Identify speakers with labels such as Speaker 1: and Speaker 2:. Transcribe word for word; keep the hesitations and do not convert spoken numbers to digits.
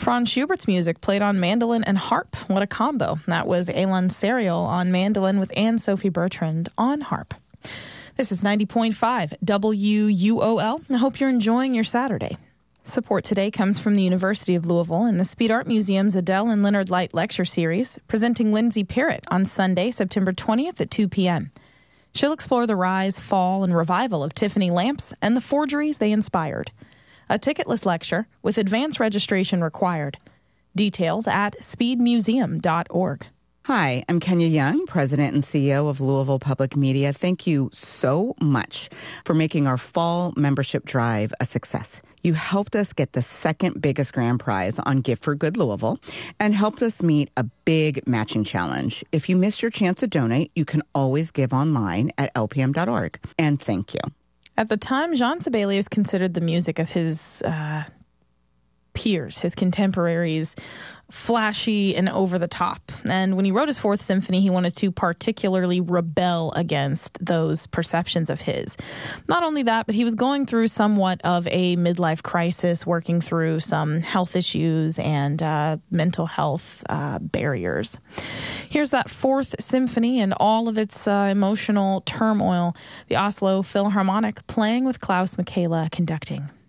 Speaker 1: Franz Schubert's music played on mandolin and harp. What a combo. That was Elon Serial on mandolin with Anne-Sophie Bertrand on harp. This is ninety point five W U O L. I hope you're enjoying your Saturday. Support today comes from the University of Louisville and the Speed Art Museum's Adele and Leonard Light Lecture Series, presenting Lindsay Parrott on Sunday, September twentieth at two p.m. She'll explore the rise, fall, and revival of Tiffany lamps and the forgeries they inspired. A ticketless lecture with advance registration required. Details at speed museum dot org.
Speaker 2: Hi, I'm Kenya Young, President and C E O of Louisville Public Media. Thank you so much for making our fall membership drive a success. You helped us get the second biggest grand prize on Gift for Good Louisville and helped us meet a big matching challenge. If you missed your chance to donate, you can always give online at L P M dot org. And thank you.
Speaker 1: At the time, Jean Sibelius considered the music of his uh, peers, his contemporaries, flashy and over the top. And when he wrote his Fourth Symphony, he wanted to particularly rebel against those perceptions of his. Not only that, but he was going through somewhat of a midlife crisis, working through some health issues and uh, mental health uh, barriers. Here's that Fourth Symphony and all of its uh, emotional turmoil. The Oslo Philharmonic playing with Klaus Michaela conducting.